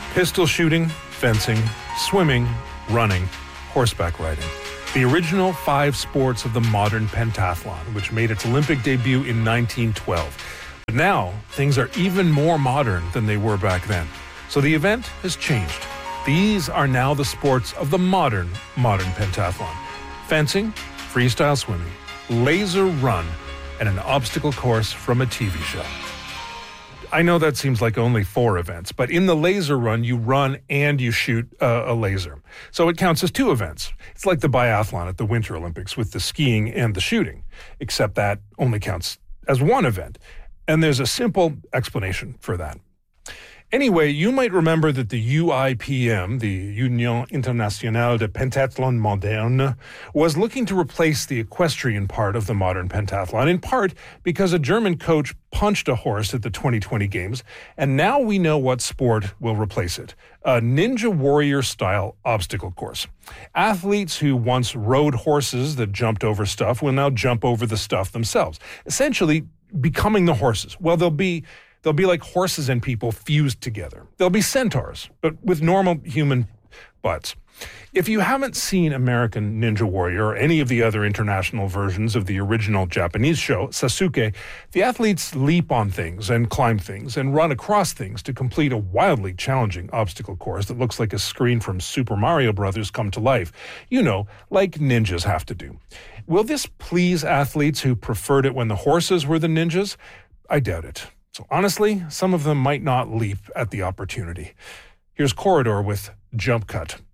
Pistol shooting, fencing, swimming, running, horseback riding. The original 5 sports of the modern pentathlon, which made its Olympic debut in 1912. But now, things are even more modern than they were back then. So the event has changed. These are now the sports of the modern pentathlon. Fencing, freestyle swimming, laser run, and an obstacle course from a TV show. I know that seems like only 4 events, but in the laser run, you run and you shoot a laser. So it counts as 2 events. It's like the biathlon at the Winter Olympics with the skiing and the shooting, except that only counts as 1 event. And there's a simple explanation for that. Anyway, you might remember that the UIPM, the Union Internationale de Pentathlon Moderne, was looking to replace the equestrian part of the modern pentathlon, in part because a German coach punched a horse at the 2020 Games, and now we know what sport will replace it: a Ninja Warrior-style obstacle course. Athletes who once rode horses that jumped over stuff will now jump over the stuff themselves, essentially becoming the horses. Well, they'll be like horses and people fused together. They'll be centaurs, but with normal human butts. If you haven't seen American Ninja Warrior or any of the other international versions of the original Japanese show, Sasuke, the athletes leap on things and climb things and run across things to complete a wildly challenging obstacle course that looks like a screen from Super Mario Brothers come to life. You know, like ninjas have to do. Will this please athletes who preferred it when the horses were the ninjas? I doubt it. So honestly, some of them might not leap at the opportunity. Here's Corridor with Jump Cut.